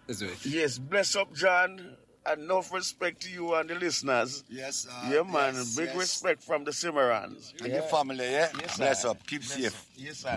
Is it? Yes, bless up, John. Enough respect to you and the listeners. Yes, Yeah, man. yes, Big yes. respect from the Cimarrons. And your family, yeah? Yes, Bless sir. up. Keep safe. Yes, sir.